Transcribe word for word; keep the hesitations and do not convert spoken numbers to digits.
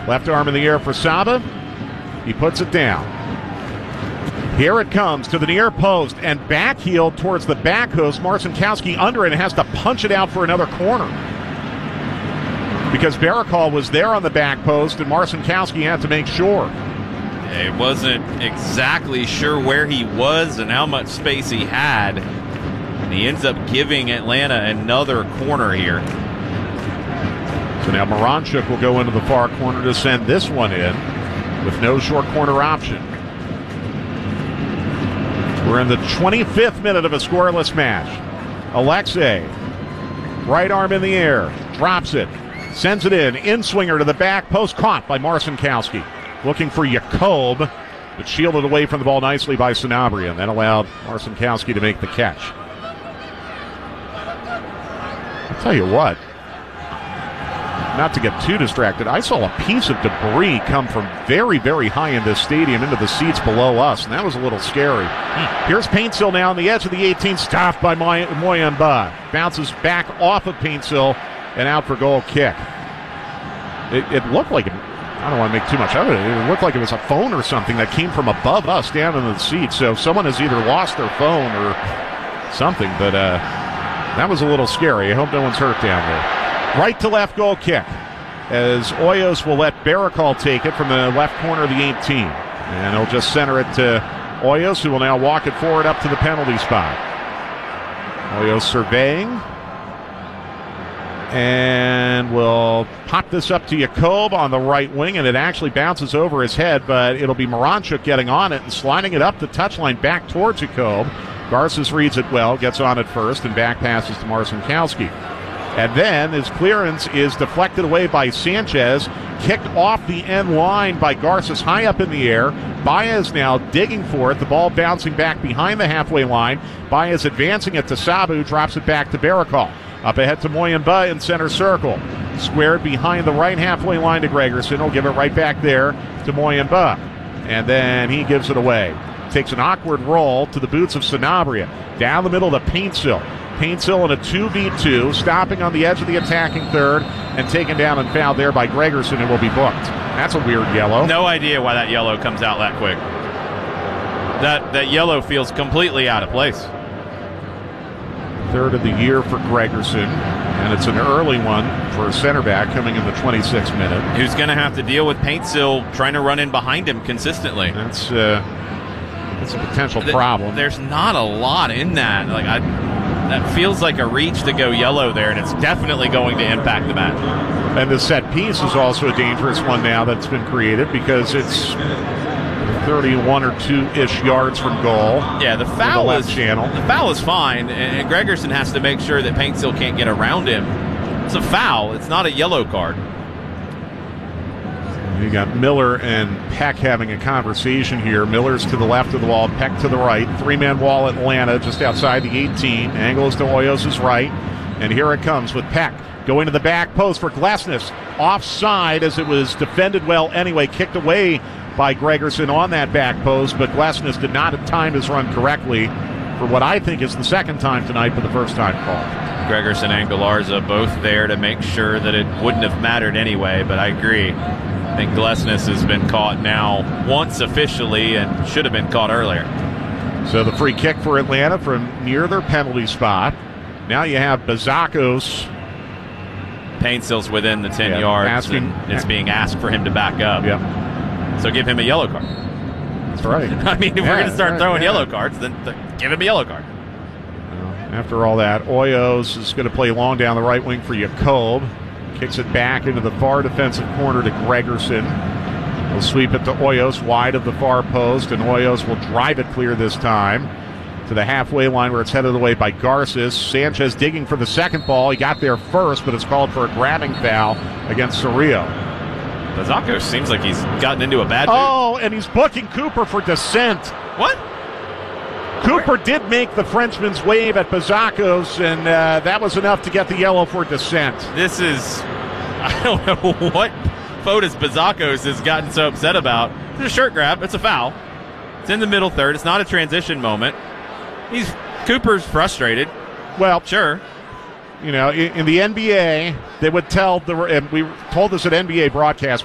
Left arm in the air for Saba. He puts it down. Here it comes to the near post and backheeled towards the back host. Marcinkowski under it and has to punch it out for another corner. Because Barakal was there on the back post and Marcinkowski had to make sure. It wasn't exactly sure where he was and how much space he had. And he ends up giving Atlanta another corner here. So now Moranchuk will go into the far corner to send this one in with no short corner option. We're in the twenty-fifth minute of a scoreless match. Alexei, right arm in the air, drops it, sends it in, in-swinger to the back post, caught by Marcinkowski. Looking for Jakob, but shielded away from the ball nicely by Sanabria, and that allowed Marcinkowski to make the catch. I'll tell you what, not to get too distracted, I saw a piece of debris come from very, very high in this stadium into the seats below us, and that was a little scary. Hmm. Here's Paintsill now on the edge of the eighteen, stopped by Moy- Moyamba. Bounces back off of Paintsill and out for goal kick. It, it looked like, it, I don't want to make too much of it, it looked like it was a phone or something that came from above us down in the seats, so someone has either lost their phone or something, but uh, that was a little scary. I hope no one's hurt down there. Right to left goal kick as Hoyos will let Barakal take it from the left corner of the eighteen. And he'll just center it to Hoyos, who will now walk it forward up to the penalty spot. Hoyos surveying. And will pop this up to Jakob on the right wing, and it actually bounces over his head, but it'll be Moranchuk getting on it and sliding it up the touchline back towards Jakob. Garces reads it well, gets on it first, and back passes to Marcinkowski. And then his clearance is deflected away by Sanchez, kicked off the end line by Garces high up in the air. Baez now digging for it, the ball bouncing back behind the halfway line. Baez advancing it to Sabu, drops it back to Barakal. Up ahead to Moyamba in center circle. Squared behind the right halfway line to Gregerson. He'll give it right back there to Moyamba. And then he gives it away. Takes an awkward roll to the boots of Sanabria. Down the middle to Paintsill. Paintsill in a two v two, stopping on the edge of the attacking third and taken down and fouled there by Gregerson and will be booked. That's a weird yellow. No idea why that yellow comes out that quick. That that yellow feels completely out of place. Third of the year for Gregerson, and it's an early one for a center back coming in the twenty-sixth minute. Who's going to have to deal with Paintsill trying to run in behind him consistently. That's, uh, that's a potential the, problem. There's not a lot in that. Like I, that feels like a reach to go yellow there, and it's definitely going to impact the match. And the set piece is also a dangerous one now that's been created because it's thirty-one or two-ish yards from goal. Yeah, the foul the left is channel. The foul is fine, and, and Gregerson has to make sure that Paintsill can't get around him. It's a foul. It's not a yellow card. You got Miller and Peck having a conversation here. Miller's to the left of the wall, Peck to the right. Three-man wall Atlanta just outside the eighteen. Angle is to Hoyos' right. And here it comes with Peck going to the back post for Glesnes. Offside as it was defended well anyway. Kicked away by Gregerson on that back post, but Glesnes did not time his run correctly for what I think is the second time tonight, but the first time called. Gregerson and Galarza both there to make sure that it wouldn't have mattered anyway, but I agree. I think Glesnes has been caught now once officially and should have been caught earlier. So the free kick for Atlanta from near their penalty spot. Now you have Bazakos. Paintsill's within the ten yeah, yards, asking, and it's being asked for him to back up. Yeah. So give him a yellow card. That's right. I mean, if yeah, we're going to start right, throwing yeah. yellow cards, then th- give him a yellow card. Well, after all that, Hoyos is going to play long down the right wing for Jakob. Kicks it back into the far defensive corner to Gregerson. He'll sweep it to Hoyos wide of the far post, and Hoyos will drive it clear this time to the halfway line where it's headed away by Garces. Sanchez digging for the second ball. He got there first, but it's called for a grabbing foul against Cerrillo. Bazakos seems like he's gotten into a bad mood. Oh, and he's booking Cooper for dissent. What? Cooper did make the Frenchman's wave at Bazakos, and uh, that was enough to get the yellow for dissent. This is, I don't know what Fotis Bazakos has gotten so upset about. It's a shirt grab. It's a foul. It's in the middle third. It's not a transition moment. He's Cooper's frustrated. Well, sure. You know, in, in the N B A, they would tell the, and we told this at N B A broadcast,